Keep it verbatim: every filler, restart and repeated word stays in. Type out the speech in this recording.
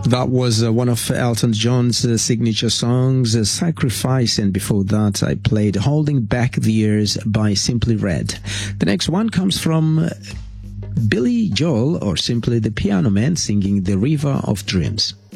That was uh, one of Elton John's uh, signature songs, uh, Sacrifice, and before that I played Holding Back the Years by Simply Red. The next one comes from uh, Billy Joel, or simply the Piano Man, singing The River of Dreams.